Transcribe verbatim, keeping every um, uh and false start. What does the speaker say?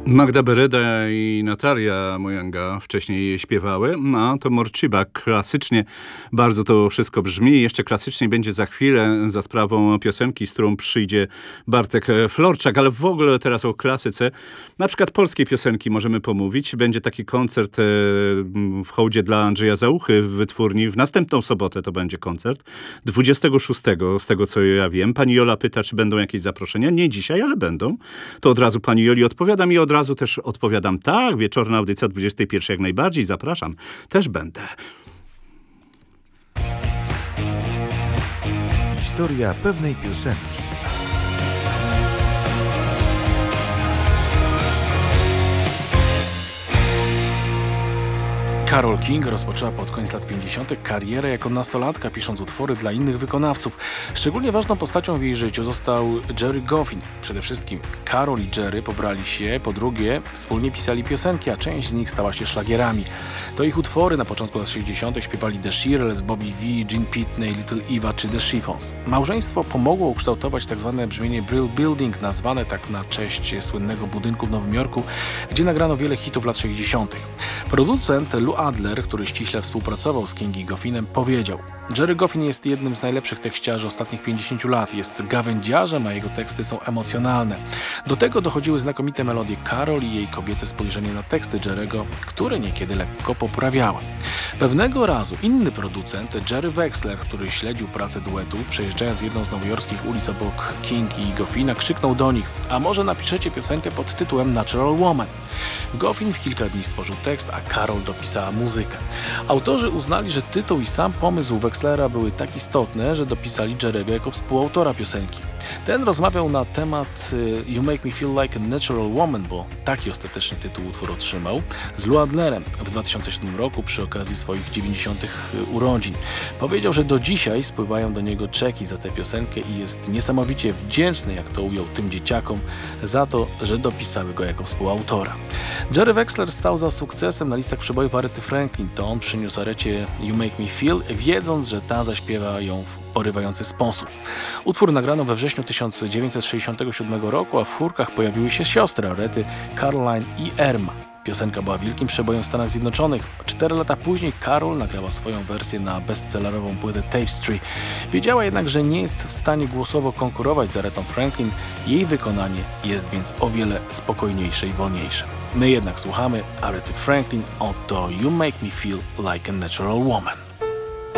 Magda Bereda i Natalia Mojanga wcześniej śpiewały, no to Morciba klasycznie bardzo to wszystko brzmi. Jeszcze klasycznie będzie za chwilę za sprawą piosenki, z którą przyjdzie Bartek Florczak, ale w ogóle teraz o klasyce, na przykład polskiej piosenki możemy pomówić. Będzie taki koncert w hołdzie dla Andrzeja Załuchy w Wytwórni. W następną sobotę to będzie koncert. dwudziestego szóstego, z tego co ja wiem. Pani Jola pyta, czy będą jakieś zaproszenia. Nie dzisiaj, ale będą. To od razu pani Joli odpowiadam i od razu też odpowiadam, tak, wieczorna audycja o dwudziestej pierwszej jak najbardziej, zapraszam, też będę. Historia pewnej piosenki. Carole King rozpoczęła pod koniec lat pięćdziesiątych karierę jako nastolatka, pisząc utwory dla innych wykonawców. Szczególnie ważną postacią w jej życiu został Gerry Goffin. Przede wszystkim Carole i Gerry pobrali się, po drugie wspólnie pisali piosenki, a część z nich stała się szlagierami. To ich utwory na początku lat sześćdziesiątych śpiewali The Shirelles, Bobby Vee, Gene Pitney, Little Eva czy The Chiffons. Małżeństwo pomogło ukształtować tzw. brzmienie Brill Building, nazwane tak na cześć słynnego budynku w Nowym Jorku, gdzie nagrano wiele hitów lat sześćdziesiątych. Producent Lou Adler, który ściśle współpracował z King i Goffinem, powiedział: Gerry Goffin jest jednym z najlepszych tekściarzy ostatnich pięćdziesięciu lat. Jest gawędziarzem, a jego teksty są emocjonalne. Do tego dochodziły znakomite melodie Carole i jej kobiece spojrzenie na teksty Gerry'ego, które niekiedy lekko poprawiała. Pewnego razu inny producent, Jerry Wexler, który śledził pracę duetu, przejeżdżając jedną z nowojorskich ulic obok King i Goffina, krzyknął do nich: a może napiszecie piosenkę pod tytułem Natural Woman? Goffin w kilka dni stworzył tekst, a Carole dopisała muzykę. Autorzy uznali, że tytuł i sam pomysł Wexlera były tak istotne, że dopisali Gerry'ego jako współautora piosenki. Ten rozmawiał na temat You Make Me Feel Like a Natural Woman, bo taki ostatecznie tytuł utwór otrzymał, z Lou Adlerem w dwa tysiące siódmym roku przy okazji swoich dziewięćdziesiątych urodzin. Powiedział, że do dzisiaj spływają do niego czeki za tę piosenkę i jest niesamowicie wdzięczny, jak to ujął, tym dzieciakom za to, że dopisały go jako współautora. Jerry Wexler stał za sukcesem na listach przebojów Arety Franklin. To on przyniósł Arecie You Make Me Feel, wiedząc, że ta zaśpiewa ją w porywający sposób. Utwór nagrano we wrześniu tysiąc dziewięćset sześćdziesiątego siódmego roku, a w chórkach pojawiły się siostry Arety, Caroline i Erma. Piosenka była wielkim przebojem w Stanach Zjednoczonych. Cztery lata później Carole nagrała swoją wersję na bestsellerową płytę Tapestry. Wiedziała jednak, że nie jest w stanie głosowo konkurować z Aretą Franklin. Jej wykonanie jest więc o wiele spokojniejsze i wolniejsze. My jednak słuchamy Arety Franklin, oto You Make Me Feel Like a Natural Woman.